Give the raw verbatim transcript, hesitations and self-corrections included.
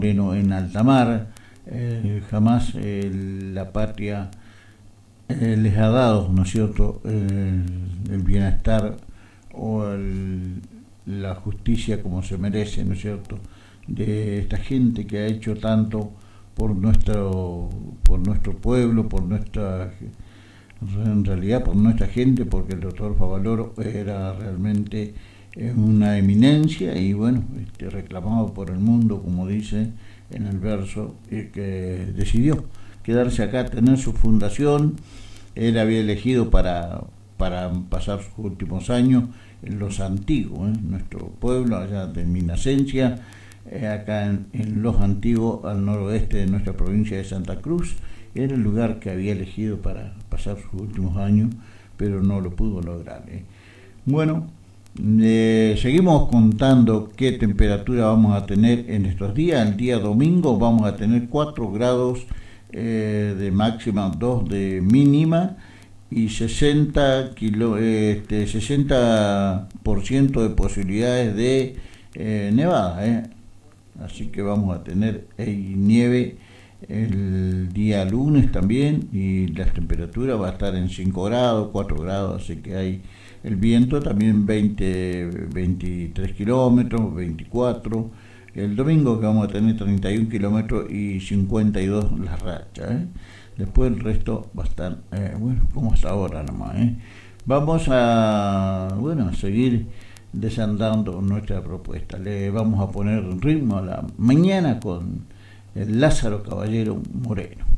en alta mar, eh, jamás eh, la patria eh, les ha dado, ¿no es cierto?, eh, el bienestar o el, la justicia como se merece, ¿no es cierto?, de esta gente que ha hecho tanto por nuestro por nuestro pueblo, por nuestra, en realidad por nuestra gente, porque el doctor Favaloro era realmente una eminencia y bueno, este, reclamado por el mundo, como dice en el verso, y que decidió quedarse acá, tener su fundación. Él había elegido para, para pasar sus últimos años en Los Antiguos, ¿eh? Nuestro pueblo, allá de mi nacencia, eh, acá en, en Los Antiguos, al noroeste de nuestra provincia de Santa Cruz. Era el lugar que había elegido para pasar sus últimos años, pero no lo pudo lograr, ¿eh? Bueno, Eh, seguimos contando qué temperatura vamos a tener en estos días. El día domingo vamos a tener cuatro grados eh, de máxima, dos de mínima y sesenta, kilo, este, sesenta por ciento de posibilidades de eh, nevada, ¿eh? Así que vamos a tener eh, nieve el día lunes también, y la temperatura va a estar en cinco grados, cuatro grados, así que hay el viento también veinte, veintitrés kilómetros, veinticuatro. El domingo que vamos a tener treinta y un kilómetros y cincuenta y dos las rachas, ¿eh? Después el resto va a estar, eh, bueno, como hasta ahora nomás, ¿eh? Vamos a, bueno, a seguir desandando nuestra propuesta. Le vamos a poner ritmo a la mañana con el Lázaro Caballero Moreno.